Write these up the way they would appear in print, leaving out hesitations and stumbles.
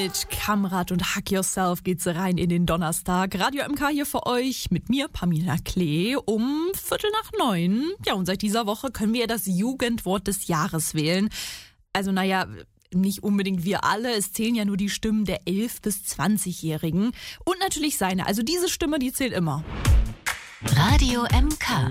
Mit Kamrat und Hack Yourself geht's rein in den Donnerstag. Radio MK hier für euch mit mir, Pamela Klee, um 8:45. Ja, und seit dieser Woche können wir das Jugendwort des Jahres wählen. Also nicht unbedingt wir alle, es zählen ja nur die Stimmen der 11- bis 20-Jährigen. Und natürlich seine, also diese Stimme, die zählt immer. Radio MK.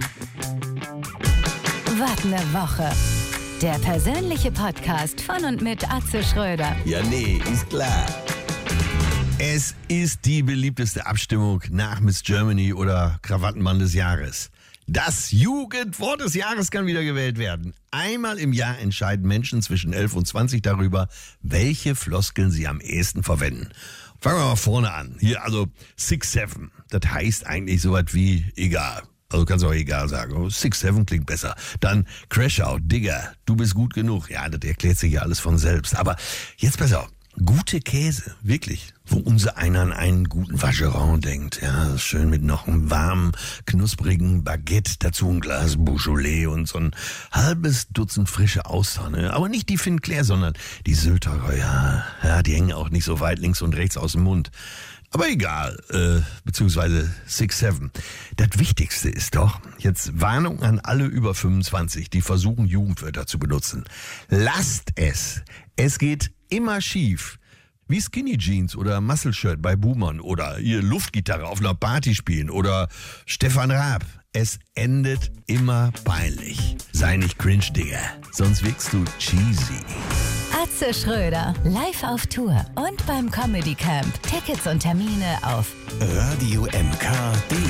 Was ne Woche. Der persönliche Podcast von und mit Atze Schröder. Ja, nee, ist klar. Es ist die beliebteste Abstimmung nach Miss Germany oder Krawattenmann des Jahres. Das Jugendwort des Jahres kann wieder gewählt werden. Einmal im Jahr entscheiden Menschen zwischen 11 und 20 darüber, welche Floskeln sie am ehesten verwenden. Fangen wir mal vorne an. Hier, also 6-7. Das heißt eigentlich so was wie egal. Also kannst du auch egal sagen. 6-7 klingt besser. Dann Crash-Out, Digger, du bist gut genug. Ja, das erklärt sich ja alles von selbst. Aber jetzt pass auf. Gute Käse, wirklich. Wo unser einer an einen guten Vacheron denkt. Ja, schön mit noch einem warmen, knusprigen Baguette, dazu ein Glas Beaujolais und so ein halbes Dutzend frische Austern. Ne? Aber nicht die Finclair, sondern die Sylter. Ja, die hängen auch nicht so weit links und rechts aus dem Mund. Aber egal, beziehungsweise 6-7. Das Wichtigste ist doch, jetzt Warnung an alle über 25, die versuchen, Jugendwörter zu benutzen. Lasst es. Es geht immer schief. Wie Skinny Jeans oder Muscle Shirt bei Boomern oder ihr Luftgitarre auf einer Party spielen oder Stefan Raab. Es endet immer peinlich. Sei nicht cringe, Digga, sonst wirkst du cheesy. Atze Schröder, live auf Tour und beim Comedy Camp. Tickets und Termine auf radiomk.de